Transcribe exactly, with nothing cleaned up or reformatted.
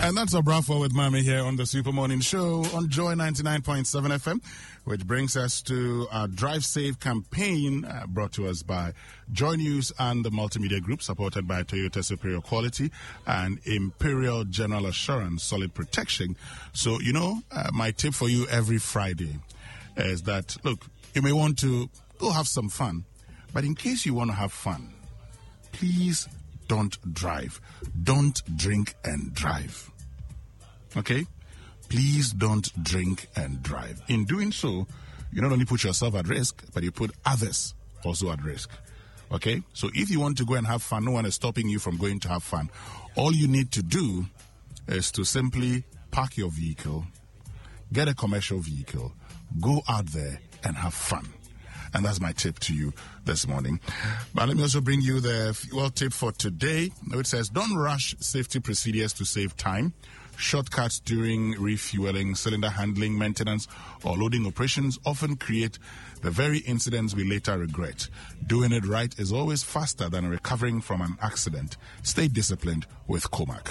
And that's a bravo with Mommy here on the Super Morning Show on Joy ninety-nine point seven F M, which brings us to our Drive Safe campaign uh, brought to us by Joy News and the Multimedia Group, supported by Toyota Superior Quality and Imperial General Assurance Solid Protection. So, you know, uh, my tip for you every Friday is that, look, you may want to go have some fun, but in case you want to have fun, please don't drive. Don't drink and drive. Okay? Please don't drink and drive. In doing so, you not only put yourself at risk, but you put others also at risk. Okay? So if you want to go and have fun, no one is stopping you from going to have fun. All you need to do is to simply park your vehicle, get a commercial vehicle, go out there and have fun. And that's my tip to you this morning. But let me also bring you the fuel tip for today. It says, don't rush safety procedures to save time. Shortcuts during refueling, cylinder handling, maintenance, or loading operations often create the very incidents we later regret. Doing it right is always faster than recovering from an accident. Stay disciplined with Comac.